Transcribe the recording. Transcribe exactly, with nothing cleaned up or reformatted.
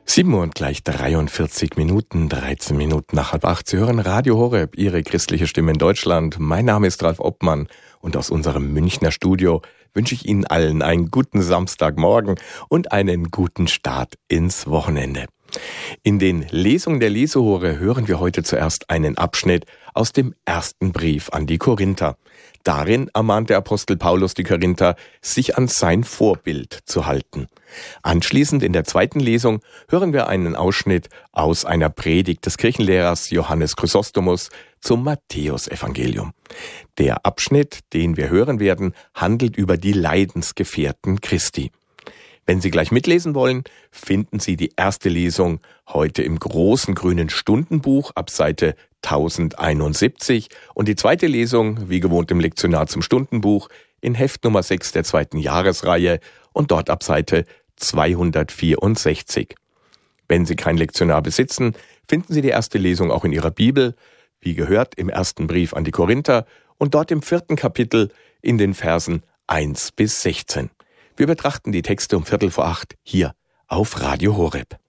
Sieben Uhr und gleich dreiundvierzig Minuten, dreizehn Minuten nach halb acht. Sie hören Radio Horeb, Ihre christliche Stimme in Deutschland. Mein Name ist Ralf Obmann und aus unserem Münchner Studio wünsche ich Ihnen allen einen guten Samstagmorgen und einen guten Start ins Wochenende. In den Lesungen der Lesehore hören wir heute zuerst einen Abschnitt aus dem ersten Brief an die Korinther. Darin ermahnt der Apostel Paulus die Korinther, sich an sein Vorbild zu halten. Anschließend in der zweiten Lesung hören wir einen Ausschnitt aus einer Predigt des Kirchenlehrers Johannes Chrysostomus zum Matthäusevangelium. Der Abschnitt, den wir hören werden, handelt über die Leidensgefährten Christi. Wenn Sie gleich mitlesen wollen, finden Sie die erste Lesung heute im großen grünen Stundenbuch ab Seite tausendeinundsiebzig und die zweite Lesung, wie gewohnt im Lektionar zum Stundenbuch, in Heft Nummer sechs der zweiten Jahresreihe und dort ab Seite zweihundertvierundsechzig. Wenn Sie kein Lektionar besitzen, finden Sie die erste Lesung auch in Ihrer Bibel, wie gehört im ersten Brief an die Korinther und dort im vierten Kapitel in den Versen eins bis sechzehn. Wir betrachten die Texte um Viertel vor acht hier auf Radio Horeb.